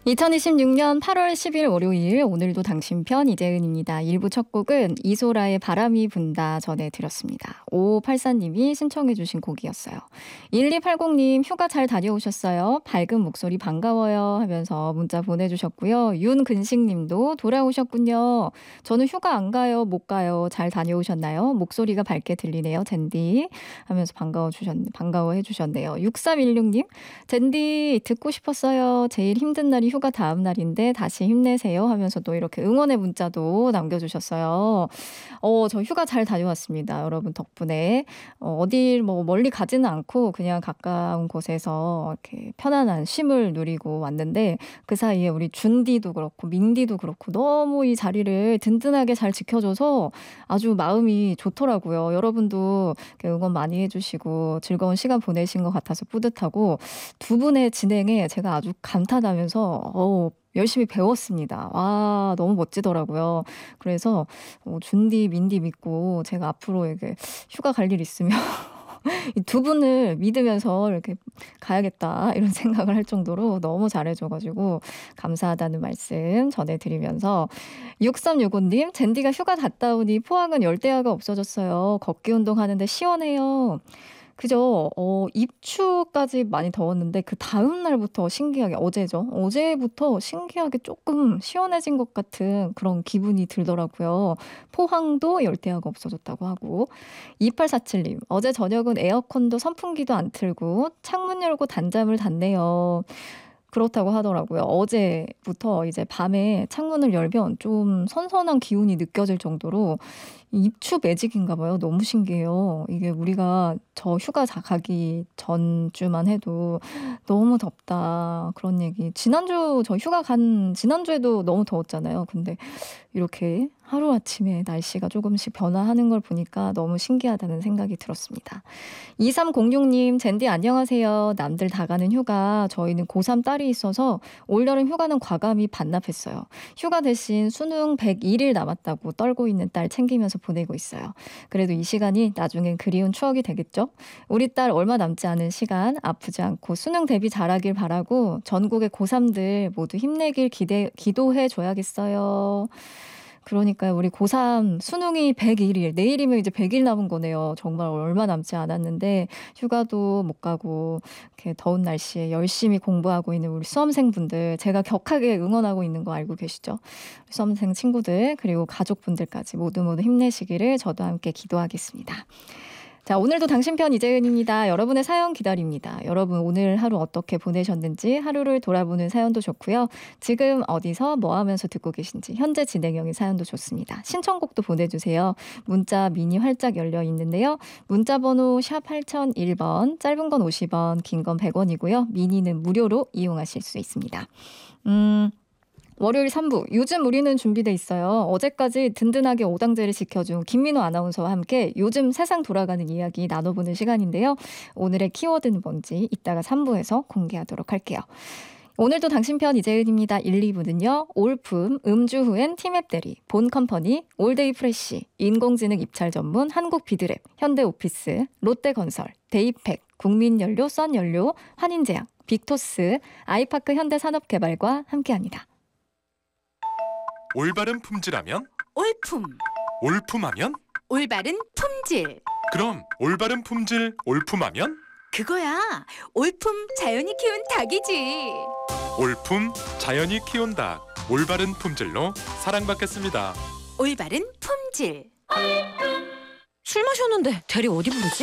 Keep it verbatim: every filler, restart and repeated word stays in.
이천이십육 년 팔월 십일 월요일, 오늘도 당신편 이재은입니다. 일 부 첫 곡은 이소라의 바람이 분다 전해드렸습니다. 오오팔사 님이 신청해 주신 곡이었어요. 일이팔공 님 휴가 잘 다녀오셨어요? 밝은 목소리 반가워요 하면서 문자 보내주셨고요. 윤근식 님도 돌아오셨군요. 저는 휴가 안 가요. 못 가요. 잘 다녀오셨나요? 목소리가 밝게 들리네요. 젠디 하면서 반가워 주셨, 반가워해 주셨네요. 육삼일육 님 젠디 듣고 싶었어요. 제일 힘든 날이 휴가 다음 날인데 다시 힘내세요 하면서 또 이렇게 응원의 문자도 남겨주셨어요. 어, 저 휴가 잘 다녀왔습니다. 여러분 덕분에 어, 어딜 뭐 멀리 가지는 않고 그냥 가까운 곳에서 이렇게 편안한 쉼을 누리고 왔는데, 그 사이에 우리 준디도 그렇고 민디도 그렇고 너무 이 자리를 든든하게 잘 지켜줘서 아주 마음이 좋더라고요. 여러분도 응원 많이 해주시고 즐거운 시간 보내신 것 같아서 뿌듯하고, 두 분의 진행에 제가 아주 감탄하면서 어, 열심히 배웠습니다. 와, 너무 멋지더라고요. 그래서 어, 준디, 민디 믿고 제가 앞으로 이렇게 휴가 갈 일 있으면 이 두 분을 믿으면서 이렇게 가야겠다 이런 생각을 할 정도로 너무 잘해줘가지고 감사하다는 말씀 전해드리면서, 육삼육오 님 젠디가 휴가 갔다 오니 포항은 열대야가 없어졌어요. 걷기 운동하는데 시원해요. 그죠? 어, 입추까지 많이 더웠는데 그 다음 날부터 신기하게, 어제죠. 어제부터 신기하게 조금 시원해진 것 같은 그런 기분이 들더라고요. 포항도 열대야가 없어졌다고 하고. 이팔사칠 님 어제 저녁은 에어컨도 선풍기도 안 틀고 창문 열고 단잠을 잤네요. 그렇다고 하더라고요. 어제부터 이제 밤에 창문을 열면 좀 선선한 기운이 느껴질 정도로 입추 매직인가 봐요. 너무 신기해요. 이게 우리가 저 휴가 가기 전주만 해도 너무 덥다 그런 얘기, 지난주 저 휴가 간 지난주에도 너무 더웠잖아요. 근데 이렇게 하루아침에 날씨가 조금씩 변화하는 걸 보니까 너무 신기하다는 생각이 들었습니다. 이삼공육 님 젠디 안녕하세요. 남들 다 가는 휴가 저희는 고삼 딸이 있어서 올여름 휴가는 과감히 반납했어요. 휴가 대신 수능 백일 일 남았다고 떨고 있는 딸 챙기면서 보내고 있어요. 그래도 이 시간이 나중엔 그리운 추억이 되겠죠? 우리 딸 얼마 남지 않은 시간 아프지 않고 수능 대비 잘하길 바라고 전국의 고삼들 모두 힘내길 기대, 기도해 줘야겠어요. 그러니까요. 우리 고삼 수능이 백일 일, 내일이면 이제 백 일 남은 거네요. 정말 얼마 남지 않았는데 휴가도 못 가고 이렇게 더운 날씨에 열심히 공부하고 있는 우리 수험생분들, 제가 격하게 응원하고 있는 거 알고 계시죠? 수험생 친구들 그리고 가족분들까지 모두 모두 힘내시기를 저도 함께 기도하겠습니다. 자, 오늘도 당신편 이재은입니다. 여러분의 사연 기다립니다. 여러분 오늘 하루 어떻게 보내셨는지 하루를 돌아보는 사연도 좋고요. 지금 어디서 뭐 하면서 듣고 계신지 현재 진행형의 사연도 좋습니다. 신청곡도 보내주세요. 문자 미니 활짝 열려 있는데요. 문자 번호 샵 팔공공일 번, 짧은 건 오십 원, 긴 건 백 원이고요. 미니는 무료로 이용하실 수 있습니다. 음... 월요일 삼 부, 요즘 우리는 준비돼 있어요. 어제까지 든든하게 오당제를 지켜준 김민호 아나운서와 함께 요즘 세상 돌아가는 이야기 나눠보는 시간인데요. 오늘의 키워드는 뭔지 이따가 삼 부에서 공개하도록 할게요. 오늘도 당신편 이재은입니다. 일, 이 부는요. 올품, 음주 후엔 티맵 대리, 본컴퍼니, 올데이 프레쉬, 인공지능 입찰 전문 한국비드랩, 현대오피스, 롯데건설, 데이팩, 국민연료, 썬연료, 환인제약, 빅토스, 아이파크 현대산업개발과 함께합니다. 올바른 품질하면 올품, 올품하면 올바른 품질. 그럼 올바른 품질 올품하면 그거야 올품 자연이 키운 닭이지. 올품 자연이 키운 닭, 올바른 품질로 사랑받겠습니다. 올바른 품질. 술 마셨는데 대리 어디 부르지?